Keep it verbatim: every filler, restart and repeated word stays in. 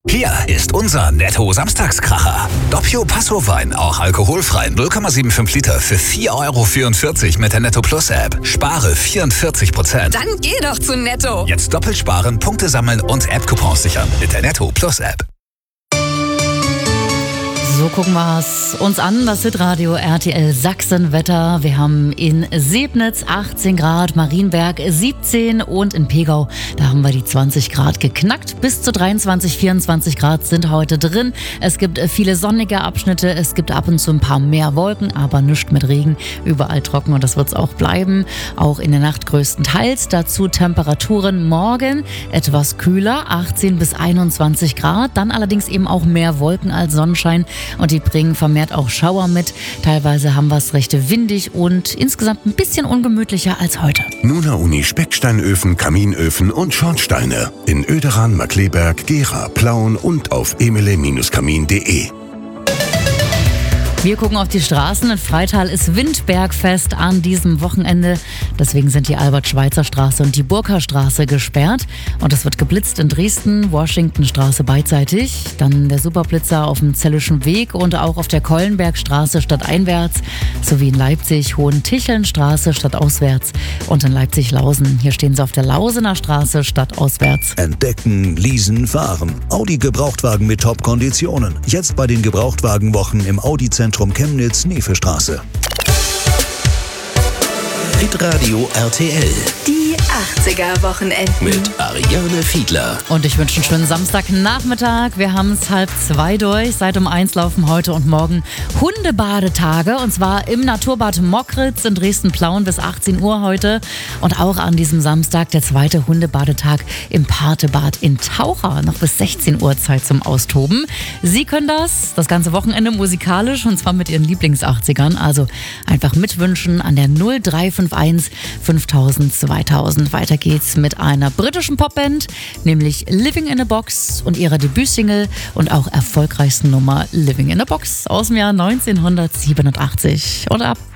Hier ist unser Netto-Samstagskracher. Doppio Passo Wein, auch alkoholfrei, null Komma fünfundsiebzig Liter für vier Euro vierundvierzig mit der Netto Plus App. Spare vierundvierzig Prozent. Dann geh doch zu Netto. Jetzt doppelt sparen, Punkte sammeln und App-Coupons sichern mit der Netto Plus App. So gucken wir es uns an, das Hitradio R T L Sachsenwetter. Wir haben in Sebnitz achtzehn Grad, Marienberg siebzehn und in Pegau, da haben wir die zwanzig Grad geknackt. Bis zu dreiundzwanzig, vierundzwanzig Grad sind heute drin. Es gibt viele sonnige Abschnitte, es gibt ab und zu ein paar mehr Wolken, aber nichts mit Regen. Überall trocken und das wird es auch bleiben. Auch in der Nacht größtenteils. Dazu Temperaturen morgen etwas kühler, achtzehn bis einundzwanzig Grad. Dann allerdings eben auch mehr Wolken als Sonnenschein. Und die bringen vermehrt auch Schauer mit. Teilweise haben wir es recht windig und insgesamt ein bisschen ungemütlicher als heute. Nuna Uni Specksteinöfen, Kaminöfen und Schornsteine. In Oederan, Markkleeberg, Gera, Plauen und auf emele Kamin punkt de. Wir gucken auf die Straßen. In Freital ist Windbergfest an diesem Wochenende. Deswegen sind die Albert-Schweitzer-Straße und die Burka-Straße gesperrt. Und es wird geblitzt in Dresden, Washingtonstraße beidseitig. Dann der Superblitzer auf dem Zellischen Weg und auch auf der Keulenbergstraße stadteinwärts. Sowie in Leipzig Hohentichelnstraße stadtauswärts. Und in Leipzig-Lausen. Hier stehen sie auf der Lausener Straße stadtauswärts. Entdecken, leasen, fahren. Audi Gebrauchtwagen mit Top-Konditionen. Jetzt bei den Gebrauchtwagenwochen im Audi-Zentrum Chemnitz, Nefestraße. Hitradio R T L. Die achtziger-Wochenenden. Mit Ariane Fiedler. Und ich wünsche einen schönen Samstagnachmittag. Wir haben es halb zwei durch. Seit um eins laufen heute und morgen Hundebadetage. Und zwar im Naturbad Mockritz in Dresden-Plauen bis achtzehn Uhr heute. Und auch an diesem Samstag der zweite Hundebadetag im Partebad in Taucher. Noch bis sechzehn Uhr Zeit zum Austoben. Sie können das, das ganze Wochenende musikalisch, und zwar mit Ihren Lieblings-achtzigern. Also einfach mitwünschen an der null drei fünf eins fünftausend zweitausend. Weiter geht's mit einer britischen Popband, nämlich Living in a Box und ihrer Debütsingle und auch erfolgreichsten Nummer Living in a Box aus dem Jahr neunzehnhundertsiebenundachtzig. Und ab